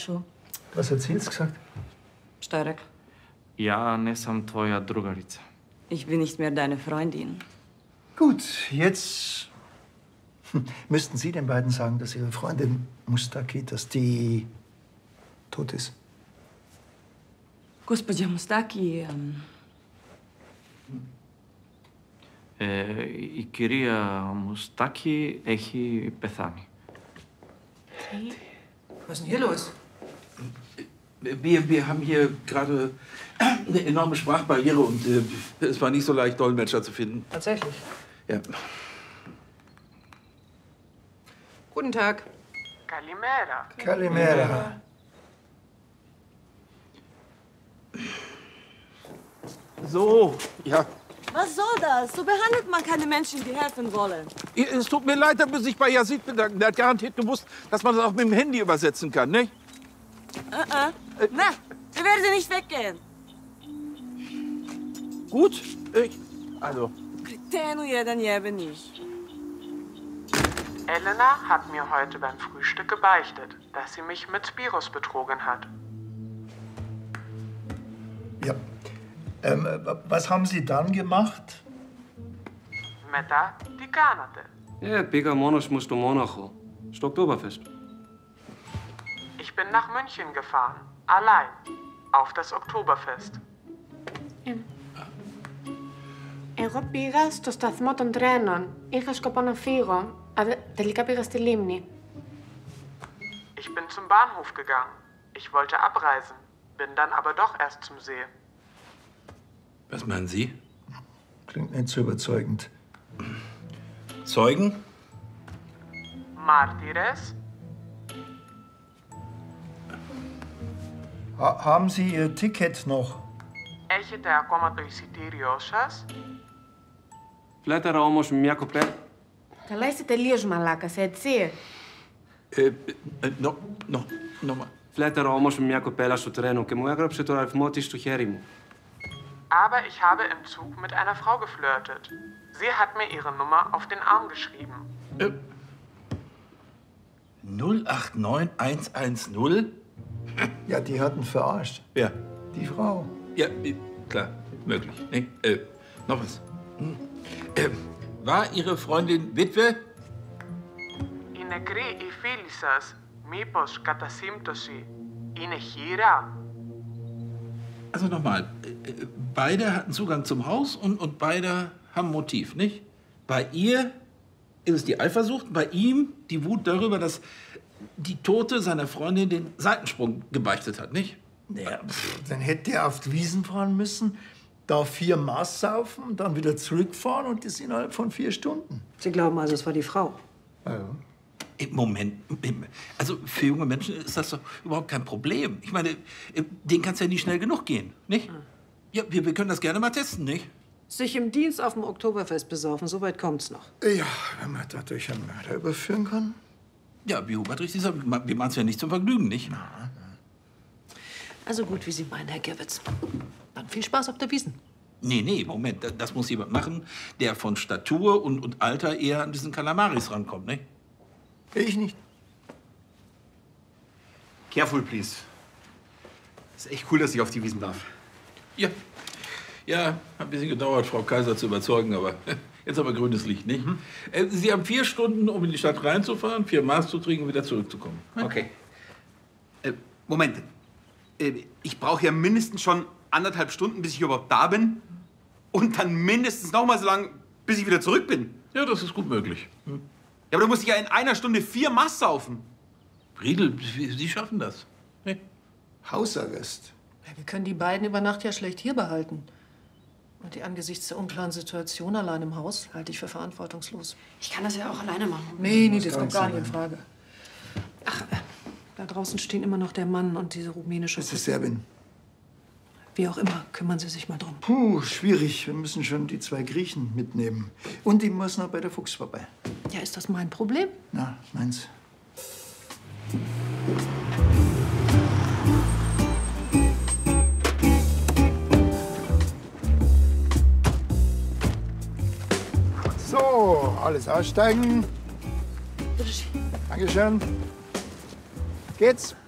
schon. Was hat sie jetzt gesagt? Starek, Ja ne sam tvoja drugarica. ich bin nicht mehr deine Freundin. Gut, jetzt müssten Sie den beiden sagen, dass Ihre Freundin Mustaki, dass die tot ist. Госпожа Мустаки, Η κυρία Μουστάκη έχει πεθάνει. Was ist denn hier los? Wir haben hier gerade eine enorme Sprachbarriere und es war nicht so leicht, Dolmetscher zu finden. Tatsächlich. Ja. Guten Tag. Kalimera. Kalimera. So, ja. was soll das? So behandelt man keine Menschen, die helfen wollen. Es tut mir leid, da muss ich bei Yazid bedanken. Der hat garantiert gewusst, dass man das auch mit dem Handy übersetzen kann, ne? Na, sie werden nicht weggehen. Gut. Also. Ten u jedan jebeniš. Elena hat mir heute beim Frühstück gebeichtet, dass sie mich mit Spiros betrogen hat. Ja. Was haben Sie dann gemacht? Μετά τι κάνατε? Πήγα μόνος μου στο Μόναχο, στο Oktoberfest. Ich bin nach München gefahren, allein, auf das Oktoberfest. Εγώ πήγα στο σταθμό των τρένων. Είχα σκοπό να φύγω. Τελικά πήγα στη λίμνη. Ich bin zum Bahnhof gegangen. Ich wollte abreisen, bin dann aber doch erst zum See. Was meinen Sie? Klingt nicht so überzeugend. Zeugen? Mártires? Haben Sie Ihr Ticket noch? Έχετε ακόμα το εισιτήριό σας? Φλέταρα όμως μια κοπέλα. Καλά είσαι τελείως μαλάκας, έτσι. Nochmal. Φλέταρα όμως μια κοπέλα στο τρένο και μου έγραψε το αριθμό της στο χέρι μου. Aber ich habe im Zug mit einer Frau geflirtet. Sie hat mir ihre Nummer auf den Arm geschrieben. 089110? Ja, die hatten verarscht. Ja. Die Frau. Ja, klar, möglich. Nee, noch was. War Ihre Freundin Witwe? Η νεκρή η φίλη σας, μήπως κατά σύμπτωση, είναι χείρα? Also nochmal, beide hatten Zugang zum Haus und beide haben Motiv, nicht? Bei ihr ist es die Eifersucht, bei ihm die Wut darüber, dass die Tote seiner Freundin den Seitensprung gebeichtet hat, nicht? Ja, dann hätte er auf die Wiesn fahren müssen, da 4 Maß saufen, dann wieder zurückfahren und das innerhalb von 4 Stunden. Sie glauben also, es war die Frau? Ja. Moment, also für junge Menschen ist das doch überhaupt kein Problem. Ich meine, denen kann es ja nicht schnell genug gehen, nicht? Ja, wir können das gerne mal testen, nicht? Sich im Dienst auf dem Oktoberfest besaufen, so weit kommt's noch. Ja, wenn man dadurch einen Mörder überführen kann. Ja, wie Hubert richtig sagt, wir machen es ja nicht zum Vergnügen, nicht? Also gut, wie Sie meinen, Herr Gerwitz. Dann viel Spaß auf der Wiesn. Nee, Moment, das muss jemand machen, der von Statur und Alter eher an diesen Kalamaris rankommt, nicht? Ich nicht. Careful, please. Ist echt cool, dass ich auf die Wiesn darf. Ja, hat ein bisschen gedauert, Frau Kaiser zu überzeugen, aber jetzt aber grünes Licht, nicht? Sie haben 4 Stunden, um in die Stadt reinzufahren, 4 Maß zu trinken und wieder zurückzukommen. Okay. Moment. Ich brauche ja mindestens schon 1,5 Stunden, bis ich überhaupt da bin. Und dann mindestens noch mal so lang, bis ich wieder zurück bin. Ja, das ist gut möglich. Ja, aber du musst ja in einer Stunde 4 Maß saufen. Riedel, Sie schaffen das. Nee. Hausarrest. Ja, wir können die beiden über Nacht ja schlecht hier behalten. Und die angesichts der unklaren Situation allein im Haus halte ich für verantwortungslos. Ich kann das ja auch alleine machen. Nee, das kommt gar nicht in Frage. Ach, da draußen stehen immer noch der Mann und diese rumänische... Das ist Serbin. Wie auch immer, kümmern Sie sich mal drum. Puh, schwierig. Wir müssen schon die 2 Griechen mitnehmen. Und die muss noch bei der Fuchs vorbei. Ja, ist das mein Problem? Na, meins. So, alles aussteigen. Dankeschön. Geht's?